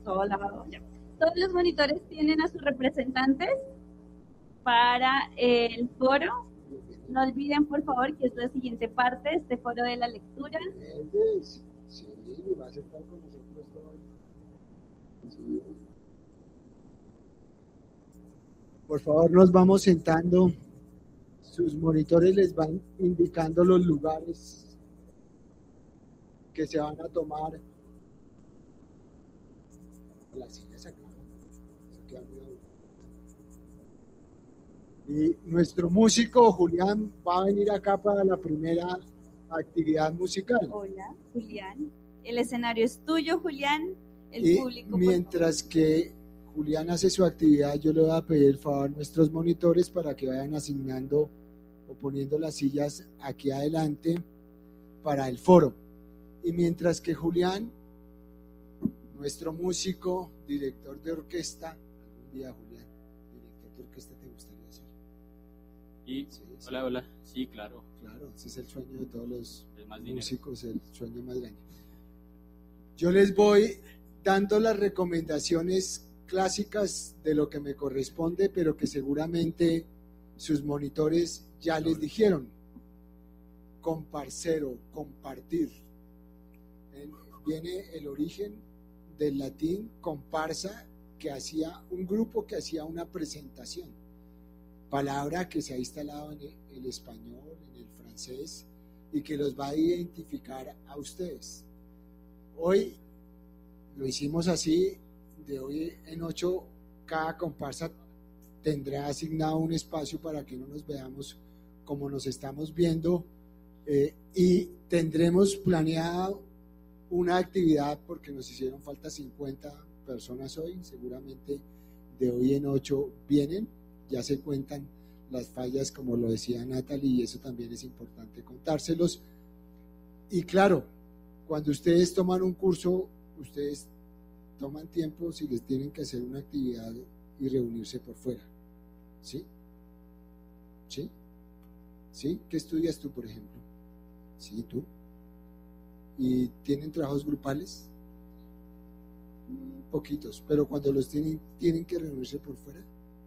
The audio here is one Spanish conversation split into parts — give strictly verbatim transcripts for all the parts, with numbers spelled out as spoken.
Hola, hola. Todos los monitores tienen a sus representantes para el foro. No olviden, por favor, que es la siguiente parte, este foro de la lectura. Sí, va a estar con nosotros todo. Sí. Por favor, nos vamos sentando. Sus monitores les van indicando los lugares que se van a tomar. Las sillas acá. Y nuestro músico Julián va a venir acá para la primera actividad musical. Hola, Julián. El escenario es tuyo, Julián. El y público. Mientras que Julián hace su actividad, yo le voy a pedir el favor a nuestros monitores para que vayan asignando o poniendo las sillas aquí adelante para el foro. Y mientras que Julián, nuestro músico, director de orquesta, algún día Julián, director de orquesta, ¿te gustaría ser? Y, sí, hola, sí. hola, sí, claro. Claro, ese es el sueño de todos los más músicos, el sueño más grande. Yo les voy dando las recomendaciones clásicas de lo que me corresponde, pero que seguramente sus monitores ya les dijeron. Comparcero, compartir. Viene el origen del latín comparsa, que hacía un grupo que hacía una presentación. Palabra que se ha instalado en el español, en el francés, y que los va a identificar a ustedes. Hoy lo hicimos así, de hoy en ocho, cada comparsa tendrá asignado un espacio para que no nos veamos como nos estamos viendo, eh, y tendremos planeado una actividad porque nos hicieron falta cincuenta personas hoy, seguramente de hoy en ocho vienen, ya se cuentan las fallas como lo decía Natalie, y eso también es importante contárselos. Y claro, cuando ustedes toman un curso, ustedes toman tiempo si les tienen que hacer una actividad y reunirse por fuera. ¿Sí? ¿Sí? ¿Sí? ¿Qué estudias tú, por ejemplo? Sí, tú. ¿Y tienen trabajos grupales? Poquitos, pero cuando los tienen, tienen que reunirse por fuera.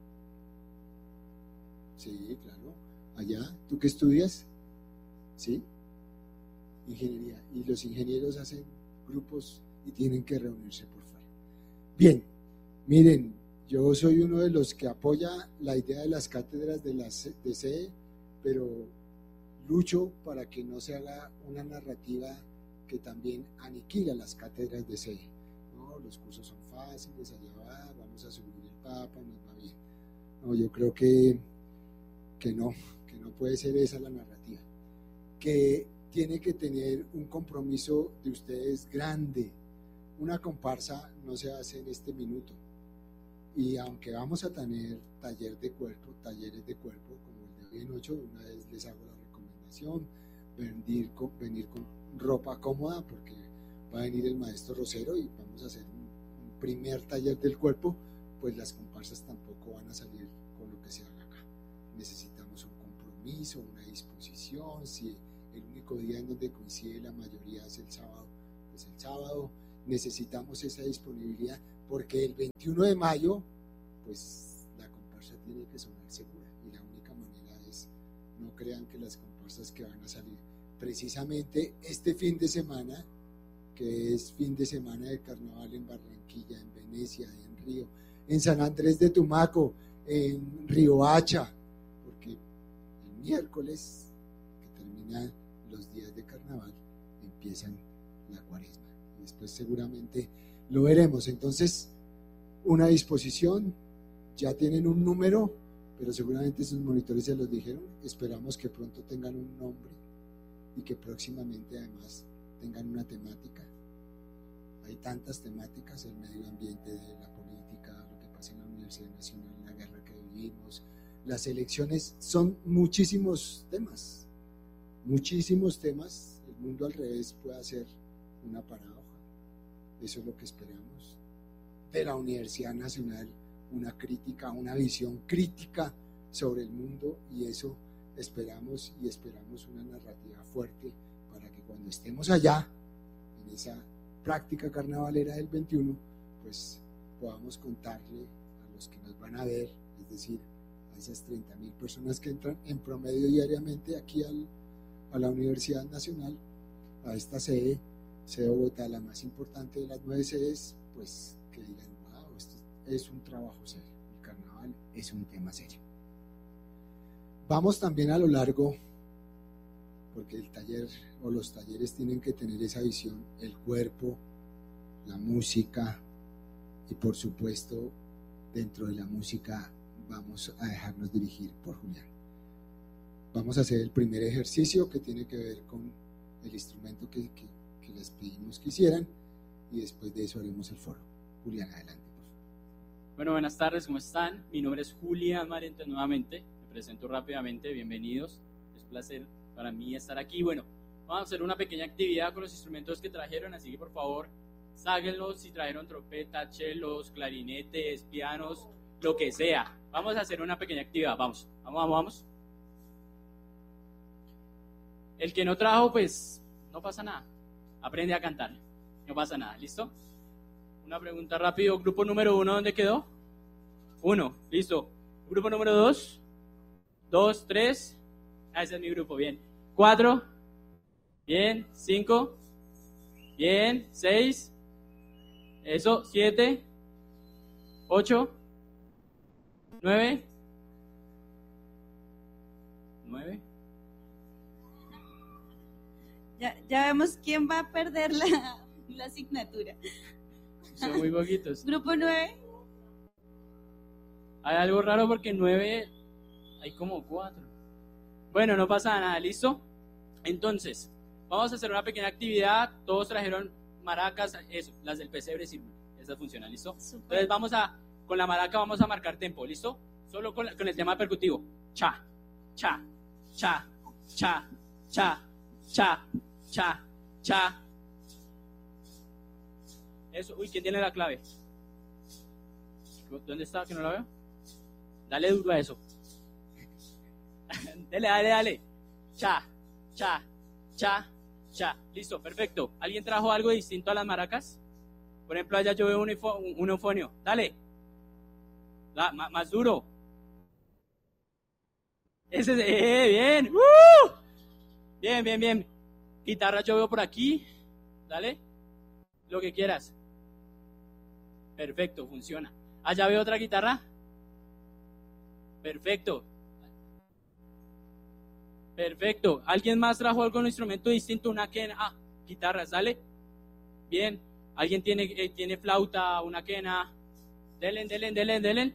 Sí, claro. Allá, ¿tú qué estudias? Sí. Ingeniería. Y los ingenieros hacen grupos y tienen que reunirse por fuera. Bien, miren, yo soy uno de los que apoya la idea de las cátedras de la C E, pero lucho para que no se haga una narrativa que también aniquila las cátedras de C E. No, los cursos son fáciles, allá va, vamos a subir el Papa, nos va bien. No, yo creo que, que no, que no puede ser esa la narrativa. Que tiene que tener un compromiso de ustedes grande. Una comparsa no se hace en este minuto. Y aunque vamos a tener taller de cuerpo, talleres de cuerpo, como el de hoy en ocho, una vez les hago la recomendación, venir con, venir con ropa cómoda, porque va a venir el maestro Rosero y vamos a hacer un, un primer taller del cuerpo, pues las comparsas tampoco van a salir con lo que se haga acá. Necesitamos un compromiso, una disposición. Si el único día en donde coincide la mayoría es el sábado, pues el sábado necesitamos esa disponibilidad, porque el veintiuno de mayo pues la comparsa tiene que sonar segura, y la única manera es, no crean que las comparsas que van a salir precisamente este fin de semana, que es fin de semana de carnaval en Barranquilla, en Venecia, en Río, en San Andrés de Tumaco, en Riohacha, porque el miércoles que terminan los días de carnaval empiezan la cuaresma, y después seguramente lo veremos. Entonces, una disposición, ya tienen un número, pero seguramente sus monitores se los dijeron. Esperamos que pronto tengan un nombre y que próximamente además tengan una temática. Hay tantas temáticas: el medio ambiente, la política, lo que pasa en la Universidad Nacional, la guerra que vivimos, las elecciones, son muchísimos temas, muchísimos temas. El mundo al revés puede ser una paradoja. Eso es lo que esperamos de la Universidad Nacional, una crítica, una visión crítica sobre el mundo, y eso esperamos, y esperamos una narrativa fuerte para que cuando estemos allá, en esa práctica carnavalera del veintiuno, pues podamos contarle a los que nos van a ver, es decir, a esas treinta mil personas que entran en promedio diariamente aquí al, a la Universidad Nacional, a esta sede, sede Bogotá, la más importante de las nueve sedes, pues que digan, wow, esto es un trabajo serio, el carnaval es un tema serio. Vamos también a lo largo, porque el taller o los talleres tienen que tener esa visión, el cuerpo, la música y por supuesto dentro de la música vamos a dejarnos dirigir por Julián. Vamos a hacer el primer ejercicio que tiene que ver con el instrumento que, que, que les pedimos que hicieran y después de eso haremos el foro. Julián, adelante, por favor. Bueno, buenas tardes, ¿cómo están? Mi nombre es Julián Marentes nuevamente, me presento rápidamente, bienvenidos, es un placer para mí estar aquí. Bueno, vamos a hacer una pequeña actividad con los instrumentos que trajeron, así que por favor, sáquenlos si trajeron trompeta, chelos, clarinetes, pianos, lo que sea. Vamos a hacer una pequeña actividad, vamos, vamos, vamos, vamos. El que no trajo, pues, no pasa nada, aprende a cantar, no pasa nada, ¿listo? Una pregunta rápido, grupo número uno, ¿dónde quedó? Uno, listo. Grupo número dos, dos, tres, ah, ese es mi grupo, bien. Cuatro, bien, cinco, bien, seis, eso, siete, ocho, nueve, nueve. Ya, ya vemos quién va a perder la, la asignatura. Son muy poquitos. Grupo nueve. Hay algo raro porque nueve, hay como cuatro. Bueno, no pasa nada, ¿listo? Entonces, vamos a hacer una pequeña actividad. Todos trajeron maracas, eso, las del pesebre sirven. Esas funcionan, ¿listo? Super. Entonces vamos a, con la maraca vamos a marcar tempo, ¿listo? Solo con, con el tema percutivo. Cha, cha, cha, cha, cha, cha, cha, cha. Eso, uy, ¿quién tiene la clave? ¿Dónde está? Que no la veo. Dale duro a eso. Dale, dale, dale. Cha, cha, cha, cha. Listo, perfecto. ¿Alguien trajo algo distinto a las maracas? Por ejemplo, allá yo veo un, un, un eufonio. Dale. La, más, más duro. Ese es, eh, bien. ¡Uh! Bien, bien, bien. Guitarra yo veo por aquí. Dale. Lo que quieras. Perfecto, funciona. Allá veo otra guitarra. Perfecto. Perfecto. ¿Alguien más trajo algún instrumento distinto? Una quena. Ah, guitarras, ¿sale? Bien. ¿Alguien tiene, eh, tiene flauta, una quena? Delen, delen, delen, delen.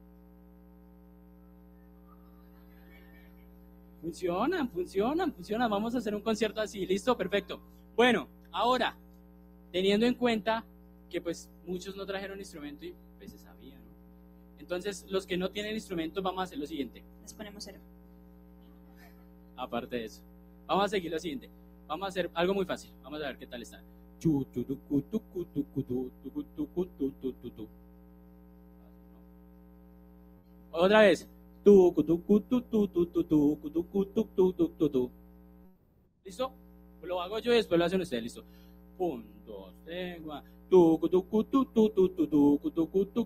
Funcionan, funcionan, funcionan. Vamos a hacer un concierto así. ¿Listo? Perfecto. Bueno, ahora, teniendo en cuenta que pues muchos no trajeron instrumento y pues se sabía, ¿no? Entonces, los que no tienen instrumento, vamos a hacer lo siguiente. Les ponemos cero. Aparte de eso, vamos a seguir lo siguiente. Vamos a hacer algo muy fácil. Vamos a ver qué tal está. Otra vez. ¿Listo? Lo hago yo y después lo hacen ustedes. ¿Listo? Un, dos, tres, cuatro.